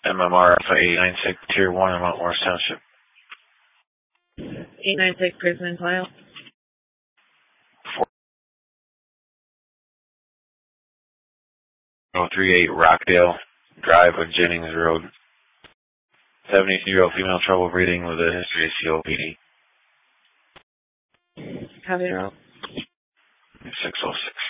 MMR Alpha 896, Tier 1 in Mount Morris Township. 896, prison and file. 4038 Rockdale Drive of Jennings Road. 72-year-old female, trouble breathing with a history of COPD. Copy, roll. 606.